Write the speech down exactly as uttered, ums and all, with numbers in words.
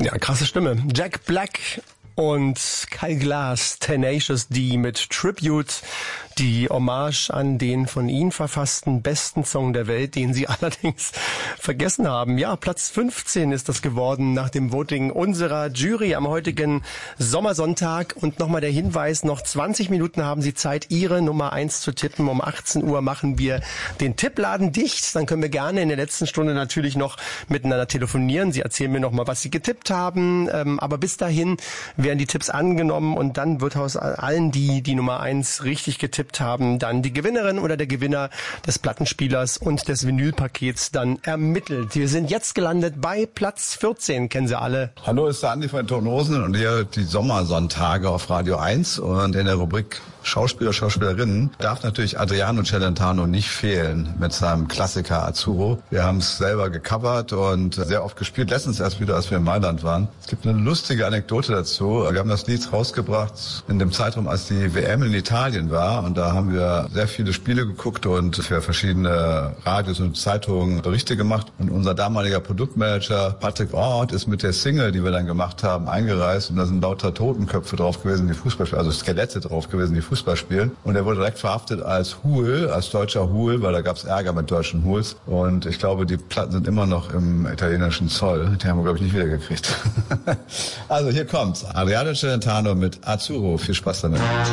Ja, krasse Stimme. Jack Black und Kyle Glass, Tenacious D mit Tribute, die Hommage an den von ihnen verfassten besten Song der Welt, den sie allerdings vergessen haben. Ja, Platz fünfzehn ist das geworden nach dem Voting unserer Jury am heutigen Sommersonntag. Und nochmal der Hinweis, noch zwanzig Minuten haben Sie Zeit, Ihre Nummer eins zu tippen. Um achtzehn Uhr machen wir den Tippladen dicht. Dann können wir gerne in der letzten Stunde natürlich noch miteinander telefonieren. Sie erzählen mir nochmal, was Sie getippt haben. Aber bis dahin werden die Tipps angenommen und dann wird aus allen, die die Nummer eins richtig getippt haben, dann die Gewinnerin oder der Gewinner des Plattenspielers und des Vinylpakets dann ermittelt. Wir sind jetzt gelandet bei Platz vierzehn, kennen Sie alle. Hallo, ist der Andi von Tonosen und hier die Sommersonntage auf Radio eins und in der Rubrik Schauspieler, Schauspielerinnen darf natürlich Adriano Celentano nicht fehlen mit seinem Klassiker Azzurro. Wir haben es selber gecovert und sehr oft gespielt. Letztens erst wieder, als wir in Mailand waren. Es gibt eine lustige Anekdote dazu. Wir haben das Lied rausgebracht in dem Zeitraum, als die W M in Italien war. Und da haben wir sehr viele Spiele geguckt und für verschiedene Radios und Zeitungen Berichte gemacht. Und unser damaliger Produktmanager Patrick Ort ist mit der Single, die wir dann gemacht haben, eingereist. Und da sind lauter Totenköpfe drauf gewesen, die Fußball spielen, also Skelette drauf gewesen, die Fußball spielen. Und er wurde direkt verhaftet als Hul, als deutscher Hul, weil da gab es Ärger mit deutschen Huls. Und ich glaube, die Platten sind immer noch im italienischen Zoll. Die haben wir, glaube ich, nicht wiedergekriegt. Also hier kommt's. Adriano Celentano mit Azzurro. Viel Spaß damit.